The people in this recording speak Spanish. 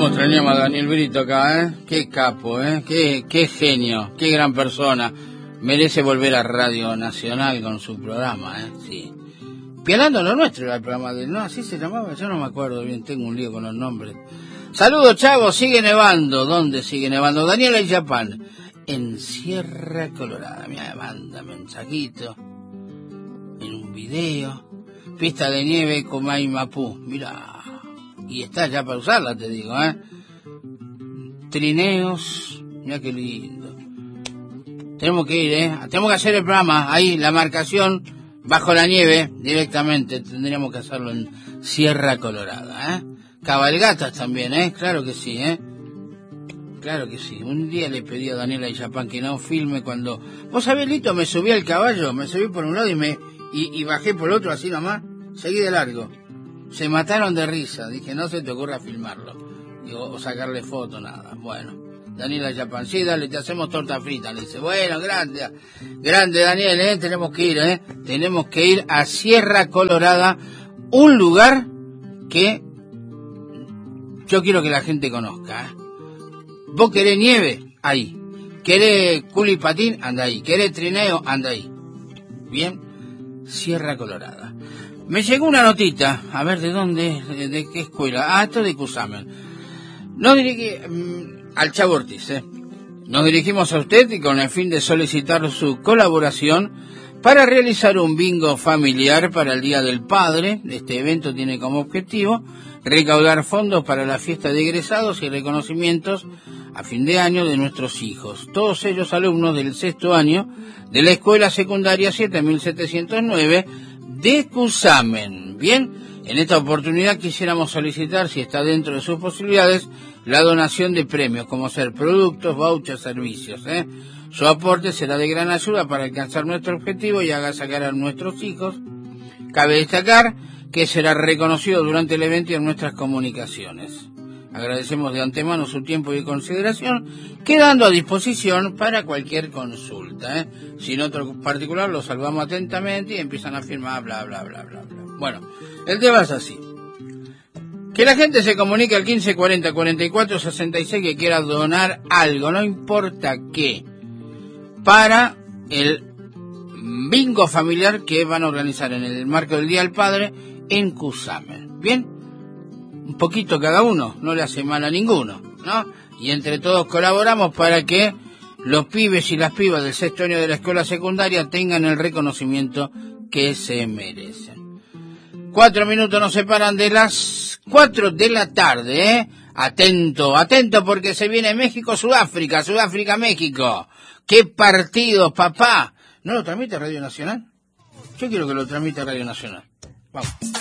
¿Cómo extrañamos a Daniel Brito acá, eh? Qué capo, qué genio, qué gran persona. Merece volver a Radio Nacional con su programa, sí. Pialando lo nuestro era el programa de él, ¿no? Así se llamaba, yo no me acuerdo bien, tengo un lío con los nombres. Saludos, chavos, sigue nevando. ¿Dónde sigue nevando? Daniela y Japán, en Sierra Colorada. Mira, manda mensajito, en un video, pista de nieve Comay Mapú, mira. Y está ya para usarla, te digo, Trineos, mira qué lindo. Tenemos que ir, tenemos que hacer el programa, ahí, la marcación, bajo la nieve, directamente, tendríamos que hacerlo en Sierra Colorada, Cabalgatas también, claro que sí, Claro que sí. Un día le pedí a Daniela y Japán que no filme cuando... Vos sabés, Lito, me subí al caballo, me subí por un lado y bajé por el otro así nomás, seguí de largo. Se mataron de risa, dije, no se te ocurra filmarlo, o sacarle foto, nada. Bueno, Daniela y Japán, sí, dale, te hacemos torta frita, le dice, bueno, grande Daniel, tenemos que ir a Sierra Colorada, un lugar que yo quiero que la gente conozca, Vos querés nieve, ahí. Querés culipatín, anda ahí. Querés trineo, anda ahí. Bien, Sierra Colorada. Me llegó una notita, a ver de dónde, de qué escuela. Esto es de Cusamen. Nos al Chavo Ortiz, Nos dirigimos a usted y con el fin de solicitar su colaboración para realizar un bingo familiar para el Día del Padre. Este evento tiene como objetivo recaudar fondos para la fiesta de egresados y reconocimientos a fin de año de nuestros hijos, todos ellos alumnos del 6º año de la Escuela Secundaria 7709 de Cusamen. Bien, en esta oportunidad quisiéramos solicitar, si está dentro de sus posibilidades, la donación de premios, como ser productos, vouchers, servicios. Su aporte será de gran ayuda para alcanzar nuestro objetivo y agasajar a nuestros hijos. Cabe destacar que será reconocido durante el evento y en nuestras comunicaciones. Agradecemos de antemano su tiempo y consideración, quedando a disposición para cualquier consulta. Si en otro particular lo salvamos atentamente y empiezan a firmar, bla, bla, bla, bla, bla. Bueno, el tema es así. Que la gente se comunique al 1540 44 66 que quiera donar algo, no importa qué, para el bingo familiar que van a organizar en el marco del Día del Padre en Cusamen. Bien, un poquito cada uno, no le hace mal a ninguno, ¿no? Y entre todos colaboramos para que los pibes y las pibas del 6º año de la escuela secundaria tengan el reconocimiento que se merecen. 4 minutos nos separan de las 4 de la tarde, Atento porque se viene México-Sudáfrica, Sudáfrica-México. ¡Qué partido, papá! ¿No lo transmite Radio Nacional? Yo quiero que lo transmita Radio Nacional. Vamos.